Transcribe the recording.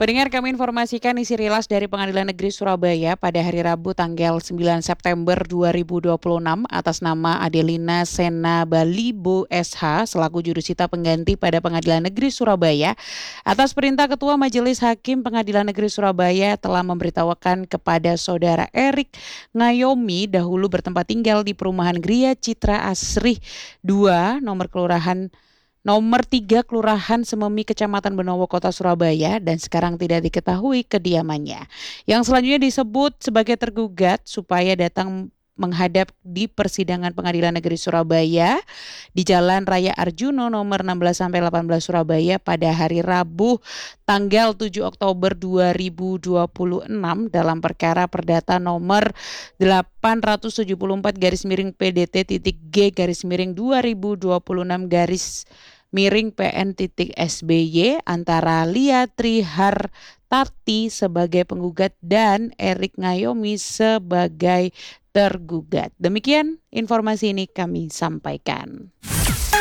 Pendengar, kami informasikan isi rilas dari Pengadilan Negeri Surabaya pada hari Rabu tanggal 9 September 2026 atas nama Adelina Sena Balibo SH selaku jurusita pengganti pada Pengadilan Negeri Surabaya atas perintah Ketua Majelis Hakim Pengadilan Negeri Surabaya telah memberitahukan kepada Saudara Erik Ngayomi dahulu bertempat tinggal di perumahan Gria Citra Asri 2 Nomor 3 Kelurahan Sememi Kecamatan Benowo Kota Surabaya dan sekarang tidak diketahui kediamannya. Yang selanjutnya disebut sebagai tergugat supaya datang menghadap di persidangan Pengadilan Negeri Surabaya di Jalan Raya Arjuno nomor 16 sampai 18 Surabaya pada hari Rabu tanggal 7 Oktober 2026 dalam perkara perdata nomor 874-2026/2026-PN-SBY antara Lia Trihartarti sebagai penggugat dan Erik Ngayomi sebagai tergugat. Demikian informasi ini kami sampaikan.